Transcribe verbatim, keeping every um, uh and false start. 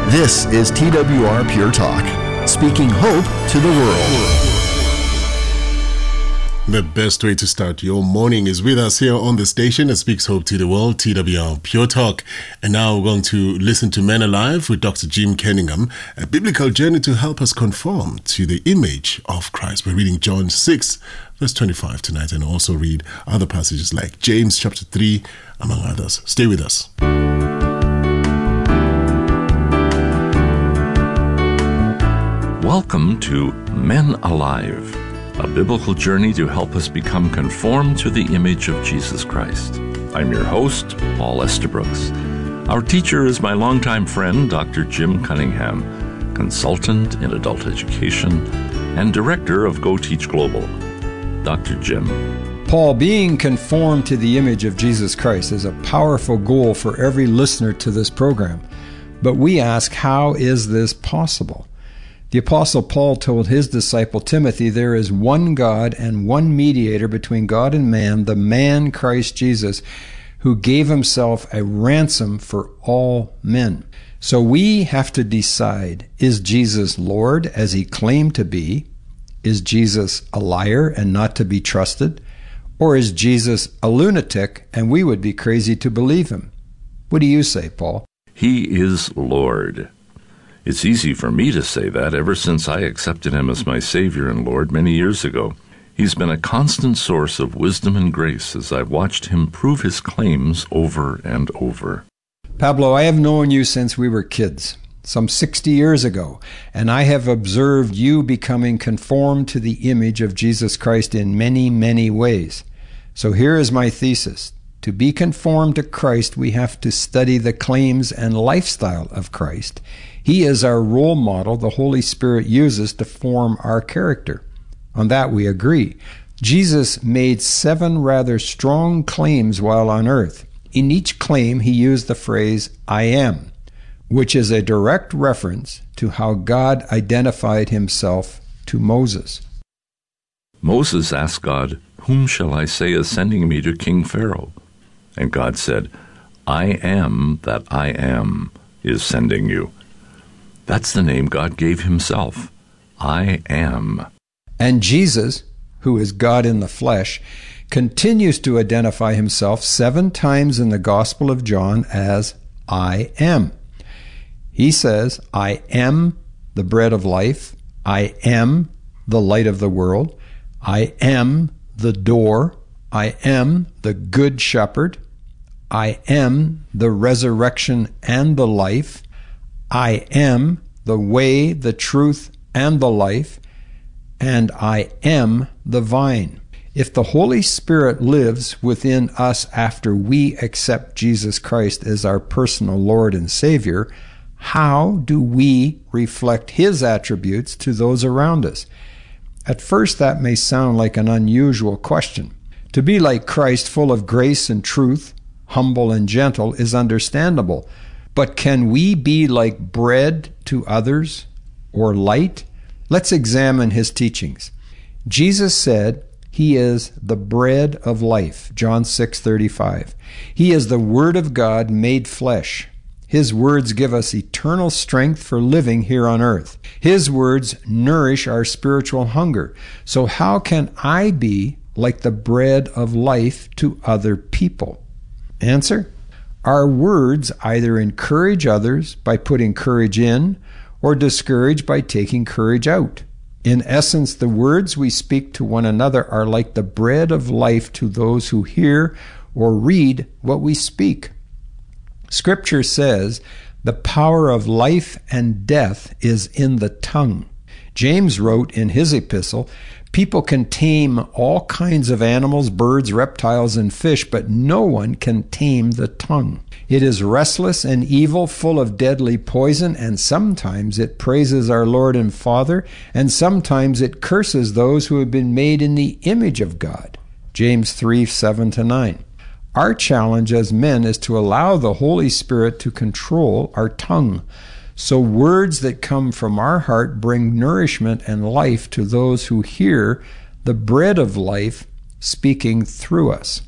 This is T W R Pure Talk, speaking hope to the world. The best way to start your morning is with us here on the station that speaks hope to the world, T W R Pure Talk. And now we're going to listen to Men Alive with Doctor Jim Kenningham, a biblical journey to help us conform to the image of Christ. We're reading John six, verse twenty-five tonight, and also read other passages like James chapter three, among others. Stay with us. Welcome to Men Alive, a biblical journey to help us become conformed to the image of Jesus Christ. I'm your host, Paul Estabrooks. Our teacher is my longtime friend, Doctor Jim Cunningham, consultant in adult education and director of Go Teach Global. Doctor Jim. Paul, being conformed to the image of Jesus Christ is a powerful goal for every listener to this program. But we ask, how is this possible? The Apostle Paul told his disciple Timothy, there is one God and one mediator between God and man, the man Christ Jesus, who gave himself a ransom for all men. So we have to decide, is Jesus Lord as he claimed to be? Is Jesus a liar and not to be trusted? Or is Jesus a lunatic and we would be crazy to believe him? What do you say, Paul? He is Lord. It's easy for me to say that ever since I accepted him as my Savior and Lord many years ago. He's been a constant source of wisdom and grace as I've watched him prove his claims over and over. Pablo, I have known you since we were kids, some sixty years ago, and I have observed you becoming conformed to the image of Jesus Christ in many, many ways. So here is my thesis. To be conformed to Christ, we have to study the claims and lifestyle of Christ. He is our role model the Holy Spirit uses to form our character. On that we agree. Jesus made seven rather strong claims while on earth. In each claim, he used the phrase, I am, which is a direct reference to how God identified himself to Moses. Moses asked God, whom shall I say is sending me to King Pharaoh? And God said, I am that I am is sending you. That's the name God gave himself. I am. And Jesus, who is God in the flesh, continues to identify himself seven times in the Gospel of John as I am. He says, I am the bread of life. I am the light of the world. I am the door. I am the good shepherd. I am the resurrection and the life. I am the way, the truth, and the life, and I am the vine. If the Holy Spirit lives within us after we accept Jesus Christ as our personal Lord and Savior, how do we reflect his attributes to those around us? At first, that may sound like an unusual question. To be like Christ, full of grace and truth, humble and gentle, is understandable. But can we be like bread to others or light? Let's examine his teachings. Jesus said he is the bread of life, John six thirty-five. He is the Word of God made flesh. His words give us eternal strength for living here on earth. His words nourish our spiritual hunger. So how can I be like the bread of life to other people? Answer: our words either encourage others by putting courage in or discourage by taking courage out. In essence, the words we speak to one another are like the bread of life to those who hear or read what we speak. Scripture says the power of life and death is in the tongue. James wrote in his epistle, people can tame all kinds of animals, birds, reptiles, and fish, but no one can tame the tongue. It is restless and evil, full of deadly poison, and sometimes it praises our Lord and Father, and sometimes it curses those who have been made in the image of God. James three, seven to nine. Our challenge as men is to allow the Holy Spirit to control our tongue, so words that come from our heart bring nourishment and life to those who hear the bread of life speaking through us.